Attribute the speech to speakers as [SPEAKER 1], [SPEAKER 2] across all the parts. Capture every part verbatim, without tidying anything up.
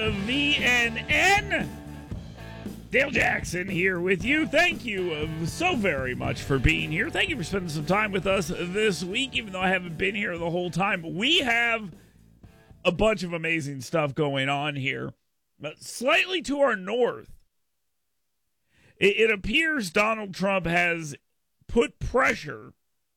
[SPEAKER 1] V N N. Dale Jackson here with you. Thank you uh, so very much for being here. Thank you for spending some time with us this week, even though I haven't been here the whole time. We have a bunch of amazing stuff going on here. But slightly to our north, it, it appears Donald Trump has put pressure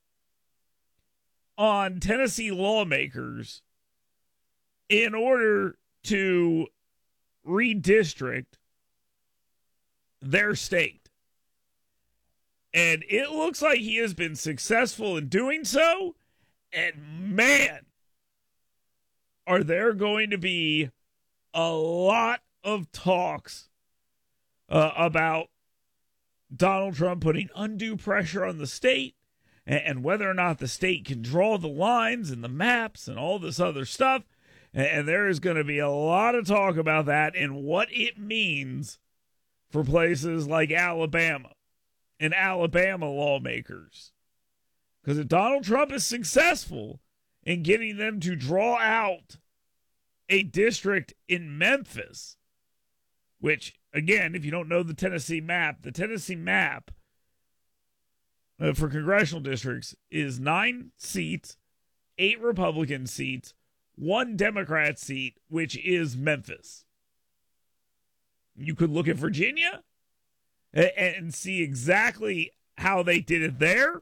[SPEAKER 1] on Tennessee lawmakers in order to redistrict their state. And it looks like he has been successful in doing so. And man, are there going to be a lot of talks uh, about Donald Trump putting undue pressure on the state and, and whether or not the state can draw the lines and the maps and all this other stuff. And, and there is going to be a lot of talk about that and what it means for places like Alabama and Alabama lawmakers. Because if Donald Trump is successful in getting them to draw out a district in Memphis, which, again, if you don't know the Tennessee map, the Tennessee map uh, for congressional districts is nine seats, eight Republican seats, one Democrat seat, which is Memphis. You could look at Virginia and see exactly how they did it there.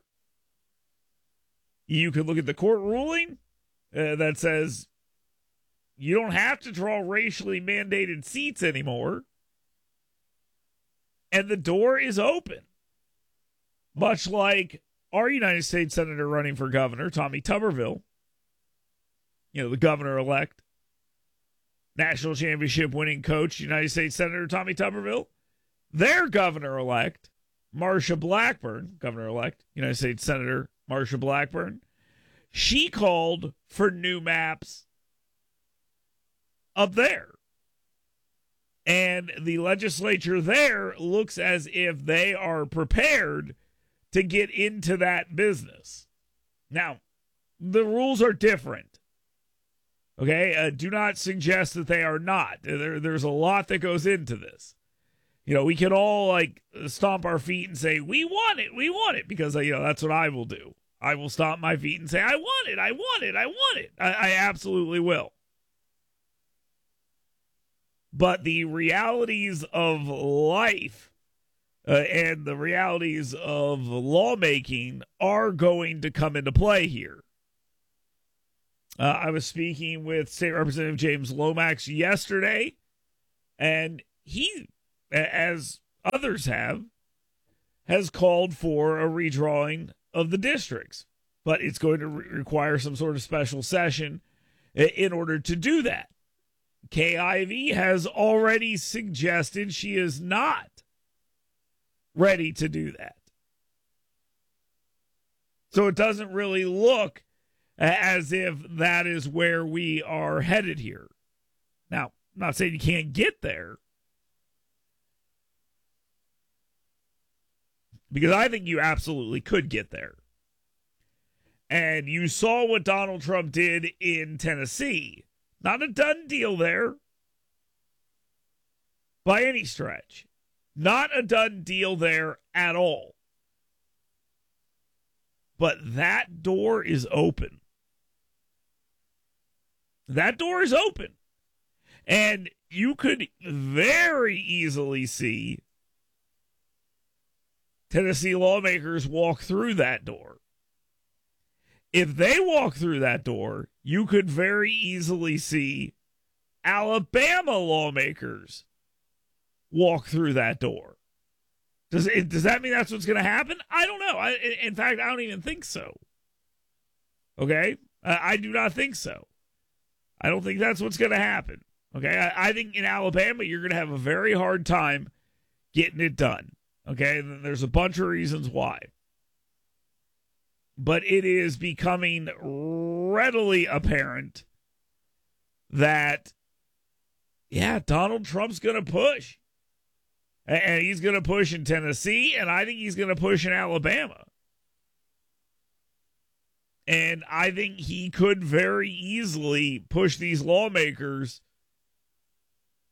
[SPEAKER 1] You could look at the court ruling uh, that says you don't have to draw racially mandated seats anymore. And the door is open. Much like our United States Senator running for governor, Tommy Tuberville, you know, the governor-elect, national championship winning coach, United States Senator Tommy Tuberville, their governor-elect, Marsha Blackburn, governor-elect, United States Senator Marsha Blackburn, she called for new maps up there. And the legislature there looks as if they are prepared to get into that business. Now, the rules are different. Okay, uh, do not suggest that they are not. There, there's a lot that goes into this. You know, we can all like stomp our feet and say, we want it, we want it, because, you know, that's what I will do. I will stomp my feet and say, I want it, I want it, I want it. I, I absolutely will. But the realities of life uh, and the realities of lawmaking are going to come into play here. Uh, I was speaking with State Representative James Lomax yesterday, and he, as others have, has called for a redrawing of the districts. But it's going to re- require some sort of special session in order to do that. Kay Ivey has already suggested she is not ready to do that. So it doesn't really look as if that is where we are headed here. Now, I'm not saying you can't get there, because I think you absolutely could get there. And you saw what Donald Trump did in Tennessee. Not a done deal there by any stretch. Not a done deal there at all. But that door is open. That door is open. And you could very easily see Tennessee lawmakers walk through that door. If they walk through that door, you could very easily see Alabama lawmakers walk through that door. Does it, does that mean that's what's going to happen? I don't know. I, in fact, I don't even think so. Okay? I, I do not think so. I don't think that's what's going to happen. Okay? I, I think in Alabama, you're going to have a very hard time getting it done. Okay? And there's a bunch of reasons why. But it is becoming readily apparent that, yeah, Donald Trump's going to push. And he's going to push in Tennessee, and I think he's going to push in Alabama. And I think he could very easily push these lawmakers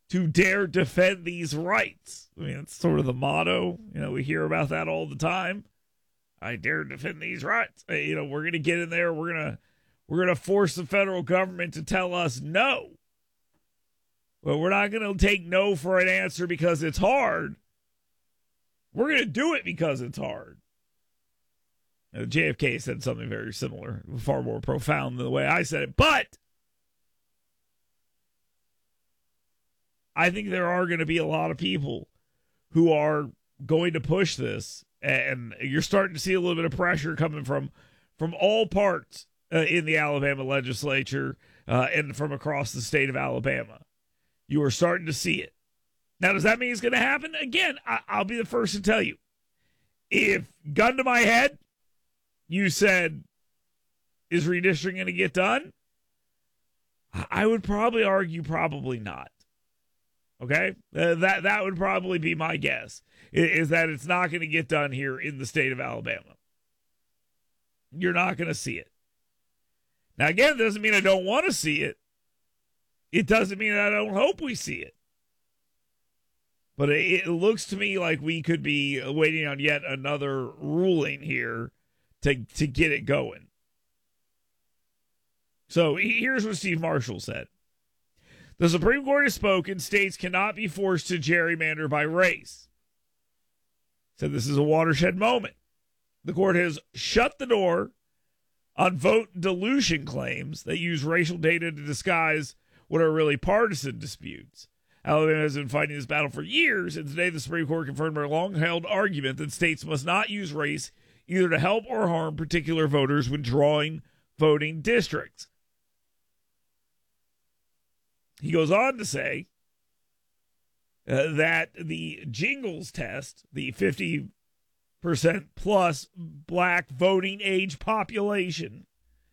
[SPEAKER 1] to dare defend these rights. I mean, it's sort of the motto. You know, we hear about that all the time. I dare defend these rights. You know, we're going to get in there. We're going to we're going to force the federal government to tell us no. Well, we're not going to take no for an answer because it's hard. We're going to do it because it's hard. Now, J F K said something very similar, far more profound than the way I said it. But I think there are going to be a lot of people who are going to push this, and you're starting to see a little bit of pressure coming from from all parts uh, in the Alabama legislature uh, and from across the state of Alabama. You are starting to see it. Now, does that mean it's going to happen? Again, I- I'll be the first to tell you. If, gun to my head, you said, is redistricting going to get done? I would probably argue probably not. Okay? Uh, that that would probably be my guess, is that it's not going to get done here in the state of Alabama. You're not going to see it. Now, again, it doesn't mean I don't want to see it. It doesn't mean that I don't hope we see it. But it, it looks to me like we could be waiting on yet another ruling here to, to get it going. So here's what Steve Marshall said. The Supreme Court has spoken. States cannot be forced to gerrymander by race. Said this is a watershed moment. The court has shut the door on vote dilution claims that use racial data to disguise what are really partisan disputes. Alabama has been fighting this battle for years, and today the Supreme Court confirmed our long-held argument that states must not use race either to help or harm particular voters when drawing voting districts. He goes on to say uh, that the Jingles test, the fifty percent plus black voting age population,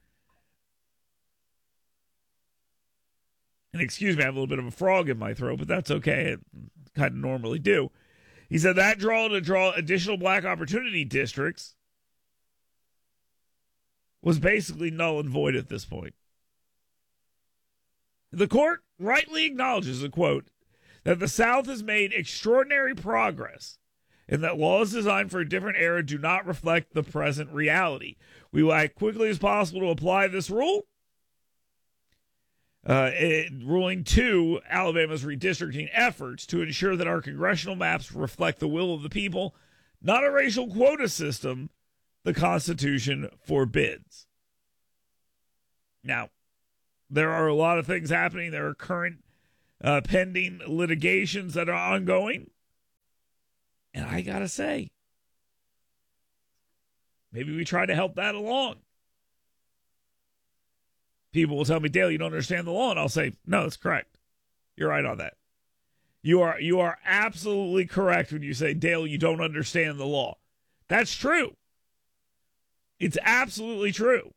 [SPEAKER 1] and excuse me, I have a little bit of a frog in my throat, but that's okay. I kind of normally do. He said that draw to draw additional black opportunity districts was basically null and void at this point. The court rightly acknowledges, a quote, that the South has made extraordinary progress and that laws designed for a different era do not reflect the present reality. We will act quickly as possible to apply this rule. Uh, it, ruling two, Alabama's redistricting efforts to ensure that our congressional maps reflect the will of the people, not a racial quota system the Constitution forbids. Now, there are a lot of things happening. There are current uh, pending litigations that are ongoing. And I got to say, maybe we try to help that along. People will tell me, Dale, you don't understand the law. And I'll say, no, that's correct. You're right on that. You are, you are absolutely correct when you say, Dale, you don't understand the law. That's true. It's absolutely true.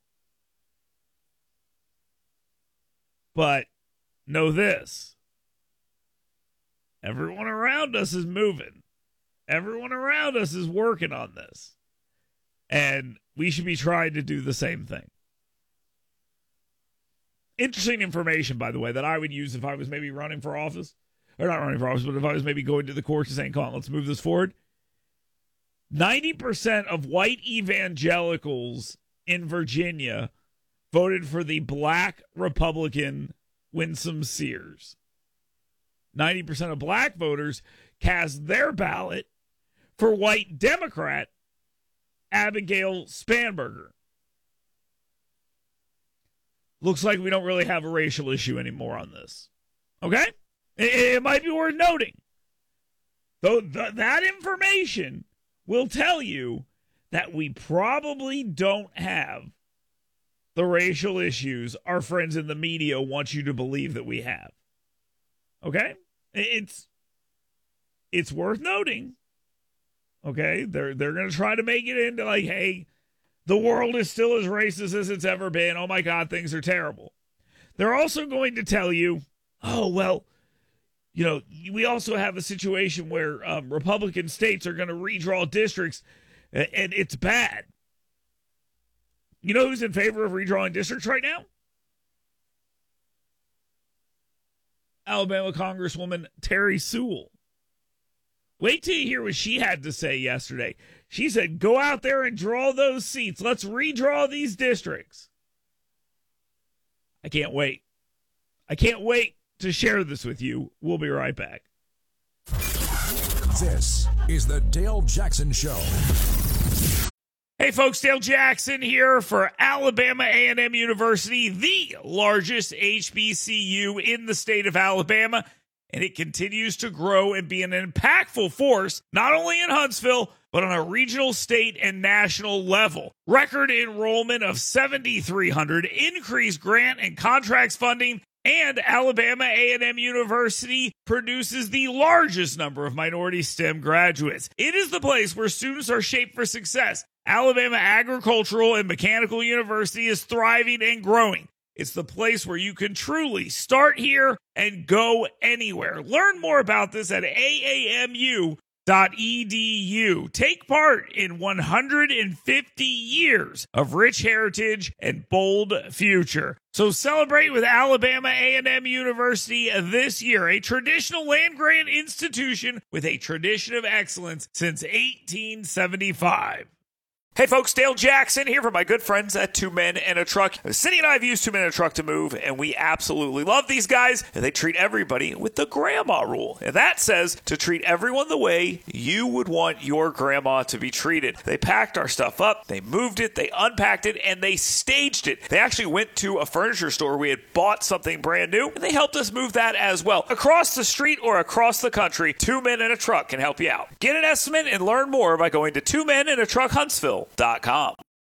[SPEAKER 1] But know this. Everyone around us is moving. Everyone around us is working on this. And we should be trying to do the same thing. Interesting information, by the way, that I would use if I was maybe running for office. Or not running for office, but if I was maybe going to the courts and saying, come on, let's move this forward. ninety percent of white evangelicals in Virginia voted for the black Republican Winsome Sears. ninety percent of black voters cast their ballot for white Democrat Abigail Spanberger. Looks like we don't really have a racial issue anymore on this. Okay? It, it might be worth noting. Though th- that information will tell you that we probably don't have the racial issues our friends in the media want you to believe that we have. Okay? It's it's worth noting. Okay? They're they're going to try to make it into like, hey, the world is still as racist as it's ever been. Oh my God, things are terrible. They're also going to tell you, oh, well, you know, we also have a situation where um, Republican states are going to redraw districts, and it's bad. You know who's in favor of redrawing districts right now? Alabama Congresswoman Terry Sewell. Wait till you hear what she had to say yesterday. She said, go out there and draw those seats. Let's redraw these districts. I can't wait. I can't wait to share this with you. We'll be right back.
[SPEAKER 2] This is the Dale Jackson Show.
[SPEAKER 1] Hey folks, Dale Jackson here for Alabama A and M University, the largest H B C U in the state of Alabama, and it continues to grow and be an impactful force, not only in Huntsville, but on a regional, state, and national level. Record enrollment of seven thousand three hundred, increased grant and contracts funding, and Alabama A and M University produces the largest number of minority STEM graduates. It is the place where students are shaped for success. Alabama Agricultural and Mechanical University is thriving and growing. It's the place where you can truly start here and go anywhere. Learn more about this at A A M U dot E D U. Take part in one hundred fifty years of rich heritage and bold future. So celebrate with Alabama A and M University this year, a traditional land-grant institution with a tradition of excellence since eighteen seventy-five. Hey folks, Dale Jackson here for my good friends at Two Men and a Truck. Cindy and I have used Two Men and a Truck to move, and we absolutely love these guys, and they treat everybody with the grandma rule. And that says to treat everyone the way you would want your grandma to be treated. They packed our stuff up, they moved it, they unpacked it, and they staged it. They actually went to a furniture store. We had bought something brand new, and they helped us move that as well. Across the street or across the country, Two Men and a Truck can help you out. Get an estimate and learn more by going to Two Men and a Truck Huntsville dot com.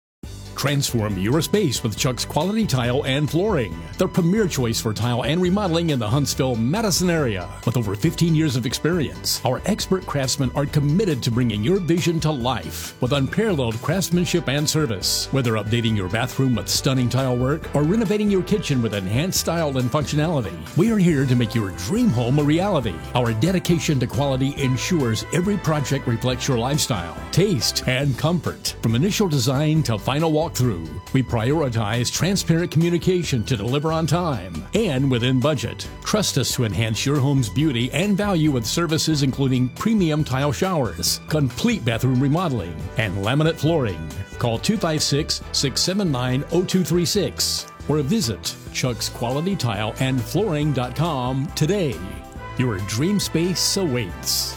[SPEAKER 3] Transform your space with Chuck's Quality Tile and Flooring, the premier choice for tile and remodeling in the Huntsville-Madison area. With over fifteen years of experience, our expert craftsmen are committed to bringing your vision to life with unparalleled craftsmanship and service. Whether updating your bathroom with stunning tile work or renovating your kitchen with enhanced style and functionality, we are here to make your dream home a reality. Our dedication to quality ensures every project reflects your lifestyle, taste, and comfort. From initial design to final walk through, we prioritize transparent communication to deliver on time and within budget. Trust us to enhance your home's beauty and value with services including premium tile showers, complete bathroom remodeling, and laminate flooring. Call two five six, six seven nine, zero two three six or visit Chuck's Quality Tile and Flooring dot com today. Your dream space awaits.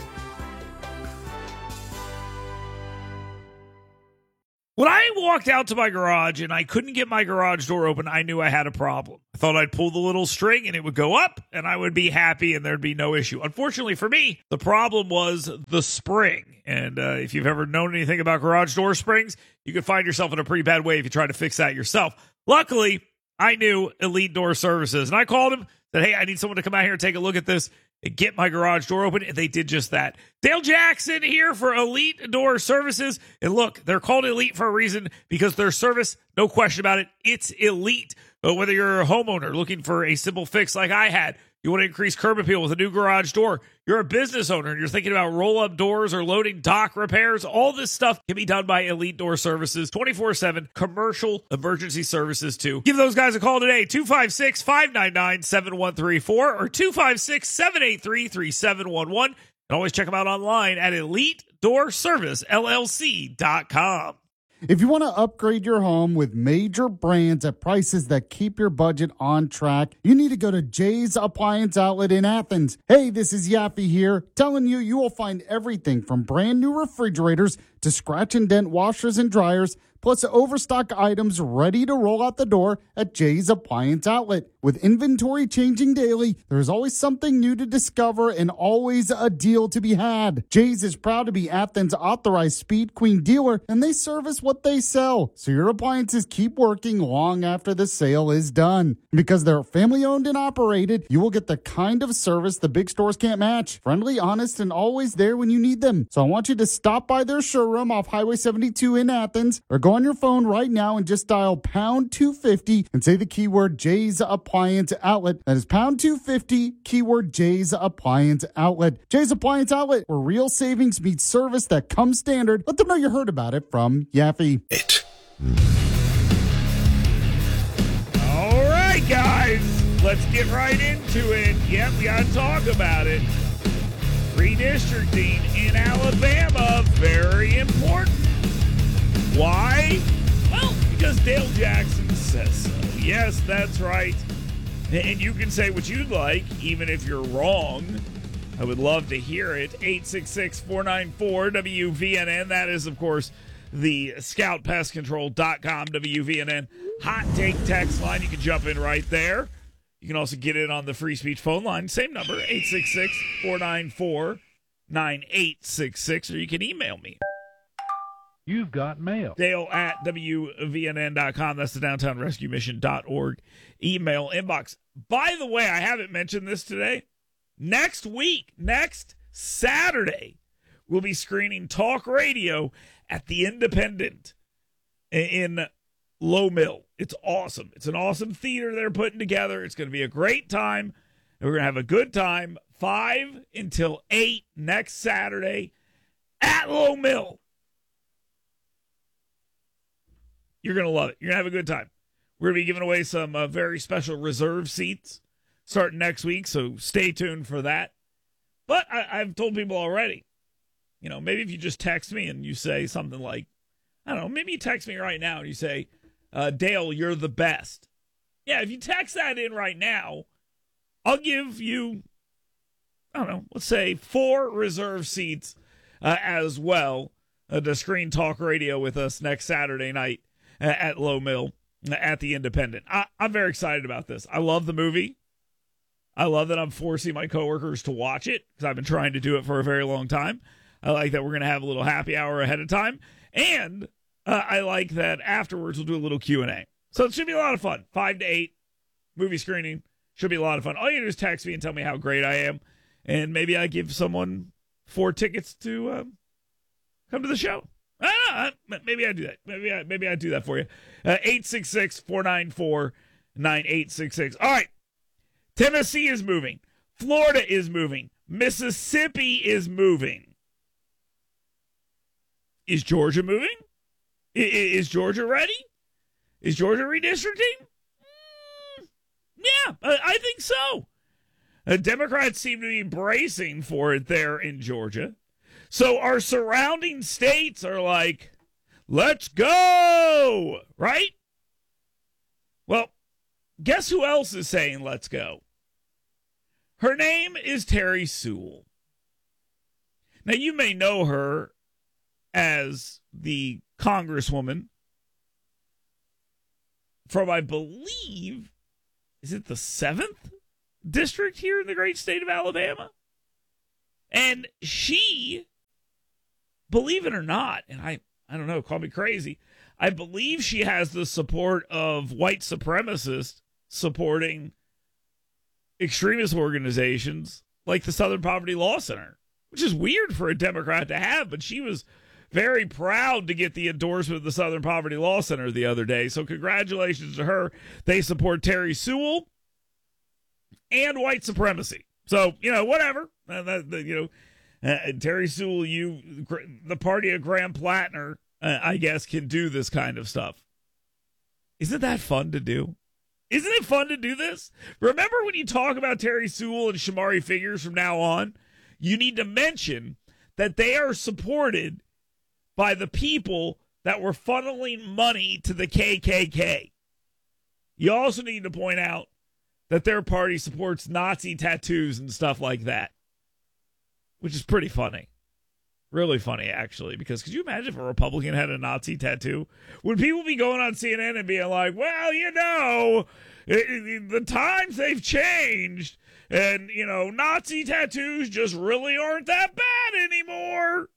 [SPEAKER 1] When I walked out to my garage and I couldn't get my garage door open, I knew I had a problem. I thought I'd pull the little string and it would go up and I would be happy and there'd be no issue. Unfortunately for me, the problem was the spring. And uh, if you've ever known anything about garage door springs, you could find yourself in a pretty bad way if you try to fix that yourself. Luckily, I knew Elite Door Services and I called him, said, hey, I need someone to come out here and take a look at this and get my garage door open, and they did just that. Dale Jackson here for Elite Door Services. And look, they're called Elite for a reason because their service, no question about it, it's elite. But whether you're a homeowner looking for a simple fix like I had, you want to increase curb appeal with a new garage door, you're a business owner and you're thinking about roll-up doors or loading dock repairs, all this stuff can be done by Elite Door Services, twenty-four seven commercial emergency services too. Give those guys a call today, two five six, five nine nine, seven one three four or two five six, seven eight three, three seven one one. And always check them out online at Elite Door Service L L C dot com.
[SPEAKER 4] If you want to upgrade your home with major brands at prices that keep your budget on track, you need to go to Jay's Appliance Outlet in Athens. Hey, this is Yaffe here, telling you you will find everything from brand new refrigerators to scratch and dent washers and dryers, plus overstock items ready to roll out the door at Jay's Appliance Outlet. With inventory changing daily, there's always something new to discover and always a deal to be had. Jay's is proud to be Athens' authorized Speed Queen dealer, and they service what they sell, so your appliances keep working long after the sale is done. Because they're family owned and operated, you will get the kind of service the big stores can't match. Friendly, honest, and always there when you need them. So I want you to stop by their showroom off Highway seventy-two in Athens, or go on your phone right now and just dial pound two fifty and say the keyword Jay's Appliance Outlet. That is pound two fifty, keyword Jay's Appliance Outlet. Jay's Appliance Outlet, where real savings meets service that comes standard. Let them know you heard about it from Yaffe.
[SPEAKER 2] It.
[SPEAKER 1] All right, guys. let's get right into it. Yep, we got to talk about it. Redistricting in Alabama, very important. Why? Well, because Dale Jackson says so. Yes, that's right. And you can say what you'd like, even if you're wrong. I would love to hear it. eight six six, four nine four, W V N N. That is, of course, the scout pest control dot com, W V N N hot take text line. You can jump in right there. You can also get it on the free speech phone line. Same number, eight six six, four nine four, nine eight six six, or you can email me.
[SPEAKER 5] You've got mail.
[SPEAKER 1] Dale at W V N N dot com. That's the downtown rescue mission dot org email inbox. By the way, I haven't mentioned this today. Next week, next Saturday, we'll be screening talk radio at the Independent in Low Mill. It's awesome. It's an awesome theater they're putting together. It's going to be a great time. And we're going to have a good time. five until eight next Saturday at Low Mill. You're going to love it. You're going to have a good time. We're going to be giving away some uh, very special reserve seats starting next week, so stay tuned for that. But I, I've told people already, you know, maybe if you just text me and you say something like, I don't know, maybe you text me right now and you say, uh, Dale, you're the best. Yeah, if you text that in right now, I'll give you, I don't know, let's say four reserve seats uh, as well uh, to screen talk radio with us next Saturday night at Low Mill at the Independent. I, I'm very excited about this. I love the movie. I love that I'm forcing my coworkers to watch it because I've been trying to do it for a very long time. I like that we're going to have a little happy hour ahead of time. And uh, I like that afterwards we'll do a little Q and A. So it should be a lot of fun. Five to eight movie screening. Should be a lot of fun. All you do is text me and tell me how great I am. And maybe I give someone four tickets to um, come to the show. I don't know. Maybe I do that. Maybe I, maybe I do that for you. Uh, eight six six, four nine four, nine eight six six. All right. Tennessee is moving. Florida is moving. Mississippi is moving. Is Georgia moving? I, is Georgia ready? Is Georgia redistricting? Mm, yeah, I, I think so. Uh, Democrats seem to be bracing for it there in Georgia. So our surrounding states are like, let's go, right? Well, guess who else is saying let's go? Her name is Terry Sewell. Now, you may know her as the congresswoman from, I believe, is it the seventh district here in the great state of Alabama? And she, believe it or not, and I, I don't know, call me crazy, I believe she has the support of white supremacists supporting extremist organizations like the Southern Poverty Law Center, which is weird for a Democrat to have, but she was very proud to get the endorsement of the Southern Poverty Law Center the other day. So congratulations to her. They support Terry Sewell and white supremacy. So, you know, whatever. Uh, that, that, you know, uh, Terry Sewell, you, the party of Graham Plattner, uh, I guess, can do this kind of stuff. Isn't that fun to do? Isn't it fun to do this? Remember when you talk about Terry Sewell and Shamari Figures from now on, you need to mention that they are supported by the people that were funneling money to the K K K. You also need to point out that their party supports Nazi tattoos and stuff like that, which is pretty funny. Really funny, actually, because could you imagine if a Republican had a Nazi tattoo? Would people be going on C N N and being like, well, you know, it, it, the times they've changed, and, you know, Nazi tattoos just really aren't that bad anymore?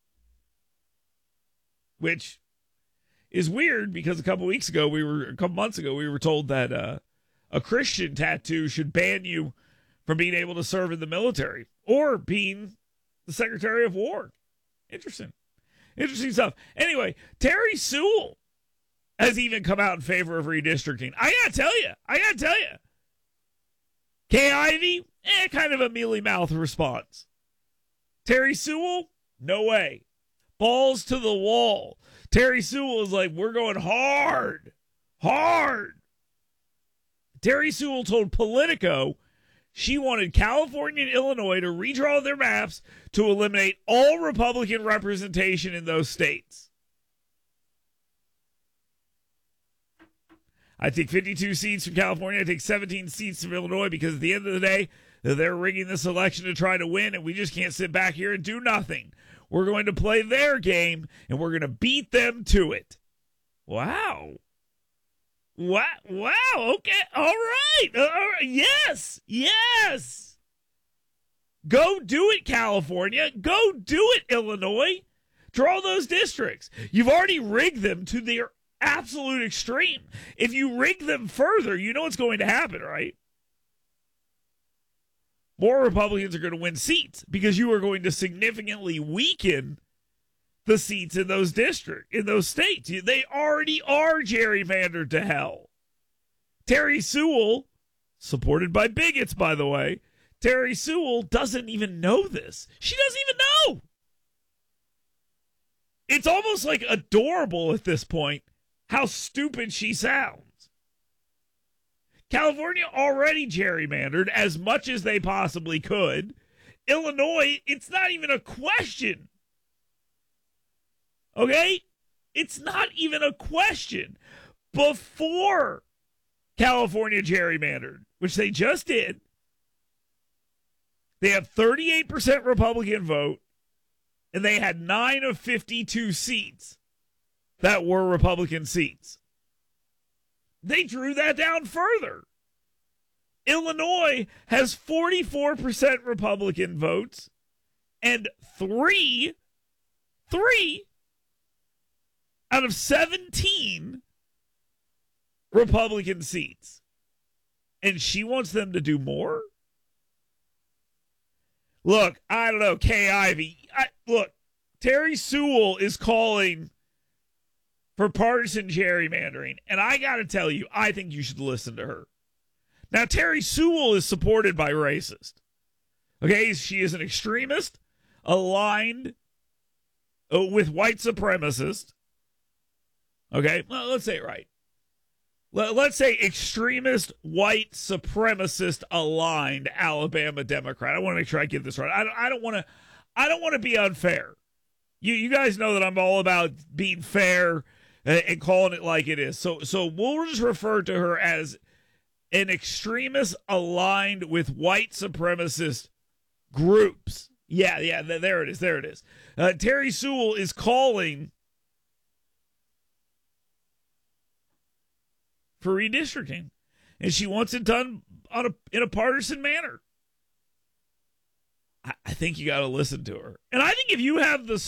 [SPEAKER 1] Which is weird, because a couple weeks ago, we were, a couple months ago, we were told that uh, a Christian tattoo should ban you from being able to serve in the military or being the Secretary of War. Interesting. Interesting stuff. Anyway, Terry Sewell has even come out in favor of redistricting. I gotta tell you. I gotta tell you. Kay Ivey, eh, kind of a mealy mouth response. Terry Sewell, no way. Balls to the wall. Terry Sewell is like, we're going hard. Hard. Terry Sewell told Politico she wanted California and Illinois to redraw their maps to eliminate all Republican representation in those states. I take fifty-two seats from California. I take seventeen seats from Illinois because at the end of the day, they're rigging this election to try to win, and we just can't sit back here and do nothing. We're going to play their game, and we're going to beat them to it. Wow. Wow. Wow. Okay. All right. Uh, all right. Yes. Yes. Go do it, California. Go do it, Illinois. Draw those districts. You've already rigged them to their absolute extreme. If you rig them further, you know what's going to happen, right? More Republicans are going to win seats because you are going to significantly weaken the seats in those districts, in those states. They already are gerrymandered to hell. Terry Sewell, supported by bigots, by the way, Terry Sewell doesn't even know this. She doesn't even know. It's almost like adorable at this point how stupid she sounds. California already gerrymandered as much as they possibly could. Illinois, it's not even a question. Okay? It's not even a question. Before California gerrymandered, which they just did, they have thirty-eight percent Republican vote, and they had nine of fifty-two seats that were Republican seats. They drew that down further. Illinois has forty-four percent Republican votes and three, three out of seventeen Republican seats. And she wants them to do more? Look, I don't know, Kay Ivey. I, look, Terry Sewell is calling for partisan gerrymandering. And I got to tell you, I think you should listen to her. Now, Terry Sewell is supported by racists. Okay, she is an extremist aligned with white supremacists. Okay, well, let's say it right. Let's say extremist, white supremacist aligned Alabama Democrat. I want to make sure I get this right. I don't, I don't want to. I don't want to be unfair. You, you guys know that I'm all about being fair and, and calling it like it is. So, so we'll just refer to her as an extremist aligned with white supremacist groups. Yeah, yeah. There it is. There it is. Uh, Terry Sewell is calling for redistricting, and she wants it done on a in a partisan manner. I, I think you got to listen to her, and I think if you have the